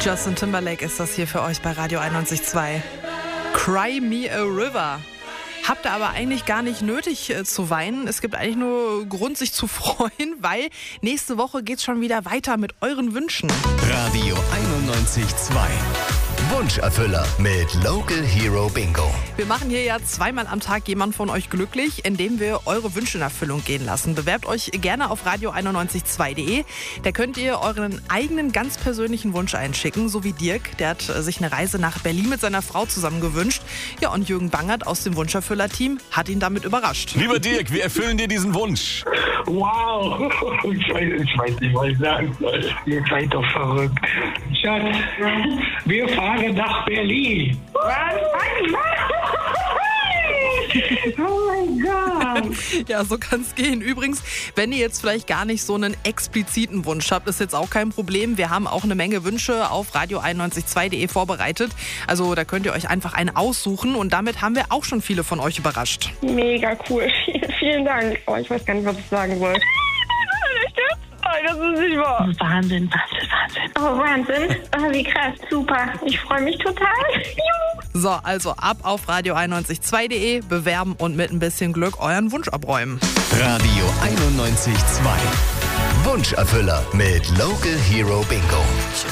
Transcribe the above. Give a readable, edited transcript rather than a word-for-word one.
Justin Timberlake ist das hier für euch bei Radio 91.2. Cry Me a River. Habt ihr aber eigentlich gar nicht nötig zu weinen. Es gibt eigentlich nur Grund, sich zu freuen, weil nächste Woche geht's schon wieder weiter mit euren Wünschen. Radio 91.2. Wunscherfüller mit Local Hero Bingo. Wir machen hier ja zweimal am Tag jemanden von euch glücklich, indem wir eure Wünsche in Erfüllung gehen lassen. Bewerbt euch gerne auf radio912.de. Da könnt ihr euren eigenen ganz persönlichen Wunsch einschicken, so wie Dirk. Der hat sich eine Reise nach Berlin mit seiner Frau zusammen gewünscht. Ja, und Jürgen Bangert aus dem Wunscherfüller-Team hat ihn damit überrascht. Lieber Dirk, wir erfüllen dir diesen Wunsch. Wow, ich weiß nicht, was ich sagen soll. Ihr seid doch verrückt. Schatz, wir fahren nach Berlin. Oh mein Gott. Ja, so kann es gehen. Übrigens, wenn ihr jetzt vielleicht gar nicht so einen expliziten Wunsch habt, ist jetzt auch kein Problem. Wir haben auch eine Menge Wünsche auf radio912.de vorbereitet. Also da könnt ihr euch einfach einen aussuchen und damit haben wir auch schon viele von euch überrascht. Mega cool. Vielen Dank. Oh, ich weiß gar nicht, was ich sagen soll. Das ist nicht wahr. Wahnsinn. Oh, Wahnsinn. Oh, wie krass. Super. Ich freue mich total. So, also ab auf radio912.de, bewerben und mit ein bisschen Glück euren Wunsch abräumen. Radio 91.2. Wunscherfüller mit Local Hero Bingo.